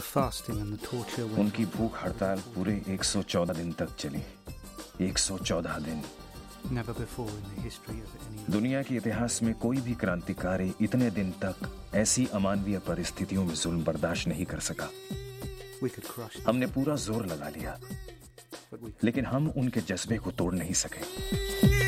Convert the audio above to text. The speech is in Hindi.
fasting and the torture went उनकी भूख हड़ताल पूरे 114 दिन तक चली। 114 दिन। never before in the history of any. दुनिया के इतिहास में कोई भी क्रांतिकारी इतने दिन तक ऐसी अमानवीय परिस्थितियों में जुल्म बर्दाश्त नहीं कर सका। We could crush them, हमने पूरा जोर लगा लिया, but we लेकिन हम उनके जज्बे को तोड़ नहीं सके।